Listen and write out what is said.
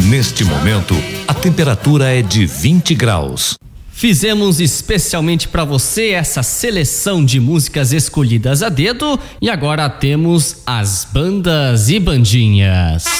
Neste momento, a temperatura é de 20 graus. Fizemos especialmente para você essa seleção de músicas escolhidas a dedo e agora temos as bandas e bandinhas.